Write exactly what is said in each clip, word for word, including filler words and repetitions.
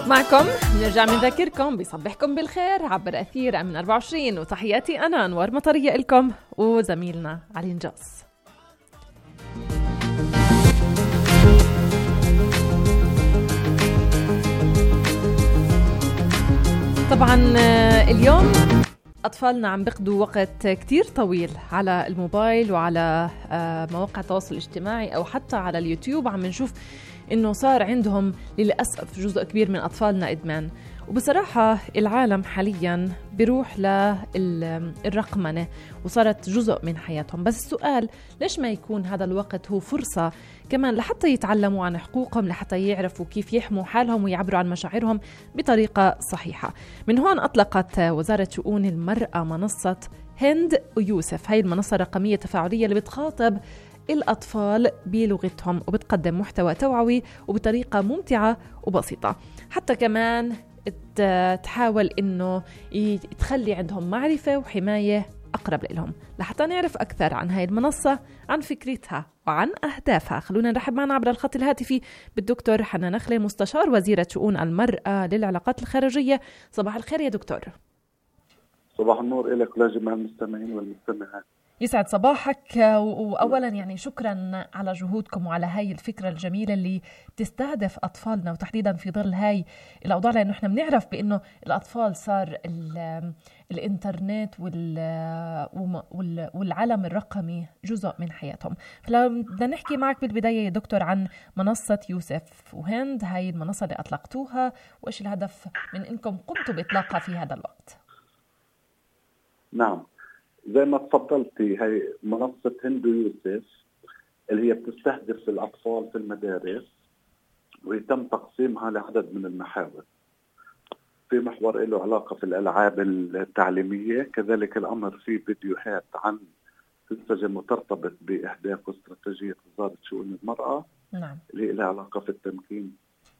معكم بنرجع بنذكركم بيصبحكم بالخير عبر أثير من أربعة وعشرين، وتحياتي أنا أنوار مطرية لكم وزميلنا علي نجاص. طبعا اليوم أطفالنا عم بيقضوا وقت كتير طويل على الموبايل وعلى مواقع التواصل الاجتماعي أو حتى على اليوتيوب. عم نشوف إنه صار عندهم للأسف جزء كبير من أطفالنا إدمان، وبصراحة العالم حاليا بيروح للرقمنة وصارت جزء من حياتهم. بس السؤال، ليش ما يكون هذا الوقت هو فرصة كمان لحتى يتعلموا عن حقوقهم، لحتى يعرفوا كيف يحموا حالهم ويعبروا عن مشاعرهم بطريقة صحيحة؟ من هون أطلقت وزارة شؤون المرأة منصة هند ويوسف. هاي المنصة الرقمية التفاعلية اللي بتخاطب الأطفال بلغتهم وبتقدم محتوى توعوي وبطريقة ممتعة وبسيطة، حتى كمان تحاول إنه تخلي عندهم معرفة وحماية أقرب لهم. لحتى نعرف أكثر عن هاي المنصة، عن فكرتها وعن أهدافها، خلونا نرحب معنا عبر الخط الهاتفي بالدكتور حنان نخلة، مستشار وزيرة شؤون المرأة للعلاقات الخارجية. صباح الخير يا دكتور. صباح النور إلك ولجميع المستمعين والمستمعات. يسعد صباحك، وأولا يعني شكرا على جهودكم وعلى هاي الفكرة الجميلة اللي تستهدف أطفالنا، وتحديدا في ظل هاي الأوضاع، لأنه احنا بنعرف بأنه الأطفال صار الإنترنت والعالم الرقمي جزء من حياتهم. فبدنا نحكي معك بالبداية يا دكتور عن منصة يوسف وهند، هاي المنصة اللي أطلقتوها، وإيش الهدف من إنكم قمتوا بإطلاقها في هذا الوقت؟ نعم، زي ما تفضلتي، هي منصة هند ويوسف اللي هي بتستهدف الأطفال في المدارس، ويتم تقسيمها لعدد من المحاور. في محور له علاقة في الألعاب التعليمية، كذلك الأمر في فيديوهات عن تنسجم وترتبط بأهداف واستراتيجية وزارة شؤون المرأة. نعم. اللي لها علاقة في التمكين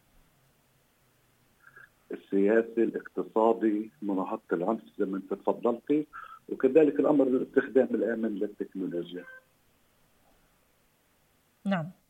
السياسي الاقتصادي، مناهضة العنف زي ما انت تفضلتي، وكذلك الأمر الاستخدام الآمن للتكنولوجيا. نعم.